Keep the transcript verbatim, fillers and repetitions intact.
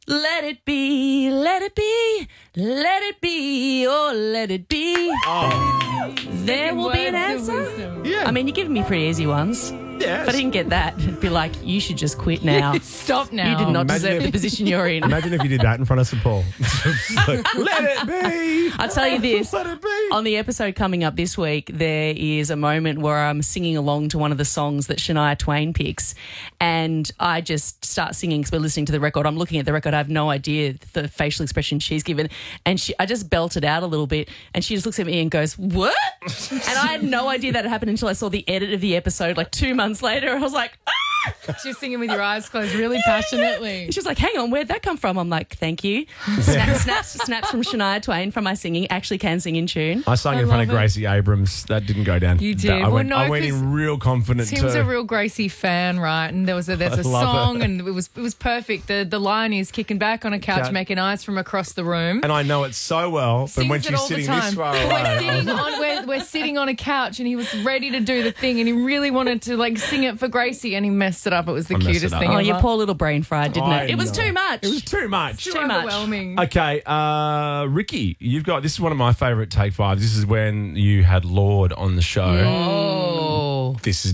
Let it be, let it be, let it be, oh, let it be. Oh. There will be an answer. Yeah. I mean, you're giving me pretty easy ones. Yes. If I didn't get that, it'd be like, you should just quit now. Stop now. You did not Imagine deserve if- the position you're in. Imagine if you did that in front of Saint Paul. Let it be. I'll tell you this. Let it be. On the episode coming up this week, there is a moment where I'm singing along to one of the songs that Shania Twain picks, and I just start singing because we're listening to the record. I'm looking at the record. I have no idea the facial expression she's given, and she, I just belted out a little bit, and she just looks at me and goes, "What?" And I had no idea that had happened until I saw the edit of the episode like two months later. I was like, ah! She was singing with your eyes closed really passionately. She's like, hang on, where'd that come from? I'm like, thank you. Snap, snaps, snaps from Shania Twain from my singing. Actually can sing in tune. I sang I in front of love it. Gracie Abrams. That didn't go down. You That- did. I Well, went, no, I went 'cause in real confident Tim's too. a real Gracie fan, right? And there was a, there's I a love song, it. and it was it was perfect. The the lion is kicking back on a couch, Couch. making eyes from across the room. and I know it so well, but Sings when it she's all the sitting time. this far We're away, I sitting was- on we're, we're sitting on a couch, and he was ready to do the thing, and he really wanted to like sing it for Gracie, and he messed it up. It was the I messed cutest it up. thing. Oh, ever. your poor little brain fried, didn't I it? It was know. too much. It was too much. Too too much. overwhelming. Okay, uh, Ricky, you've got this is one of my favourite take fives. This is when you had Lord on the show. Oh. This is